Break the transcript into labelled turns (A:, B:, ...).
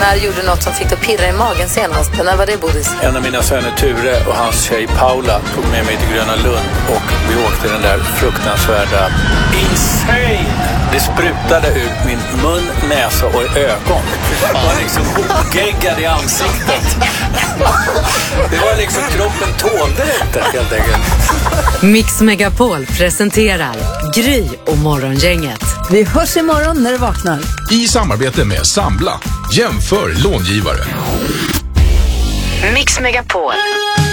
A: När gjorde något som fick att pirra i magen senast? När var det, Bodis?
B: En av mina söner Ture och hans tjej Paula tog med mig till Gröna Lund och vi åkte den där fruktansvärda insane. Det sprutade ur min mun, näsa och ögon. Det var liksom hogeggad i ansiktet. Det var liksom, kroppen tålde inte helt enkelt.
C: Mix Megapol presenterar Gry och Morgongänget.
D: Vi hörs imorgon när du vaknar.
E: I samarbete med Sambla. Jämför långivare.
C: Mix Megapol.